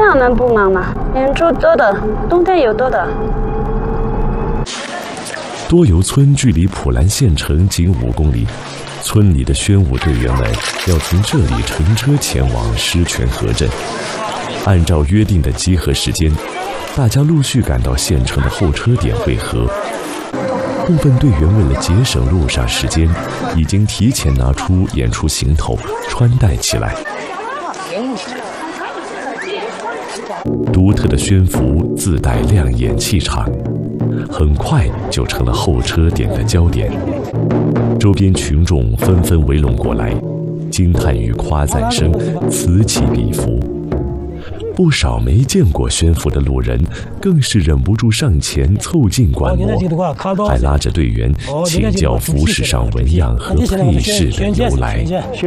样能不忙吗？演出多的，冬天有多的。 多油村距离普兰县城仅5公里，村里的宣武队员们要从这里乘车前往狮泉河镇。按照约定的集合时间，大家陆续赶到县城的候车点汇合。部分队员为了节省路上时间，已经提前拿出演出行头穿戴起来。独特的宣服自带亮眼气场，很快就成了候车点的焦点。周边群众纷纷围拢过来，惊叹与夸赞声此起彼伏。不少没见过宣服的路人更是忍不住上前凑近观摩，还拉着队员请教服饰上纹样和配饰的由来。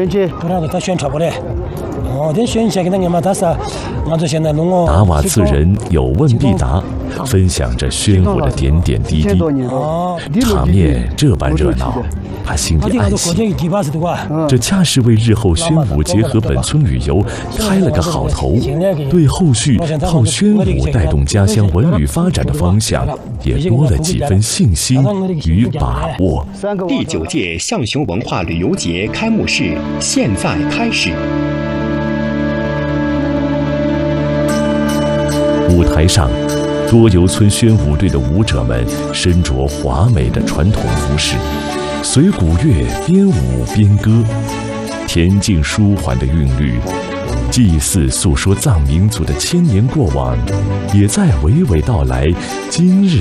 达瓦茨人有问必答，分享着宣武的点点滴滴，场面这般热闹，他心里暗喜，这恰是为日后宣武结合本村旅游开了个好头，对后续靠宣武带动家乡文旅发展的方向也多了几分信心与把握。 第9届象雄文化旅游节开幕式现在开始。 舞台上，多油村宣武队的舞者们身着华美的传统服饰，随鼓乐边舞边歌，恬静舒缓的韵律，祭祀诉说藏民族的千年过往，也在娓娓道来今日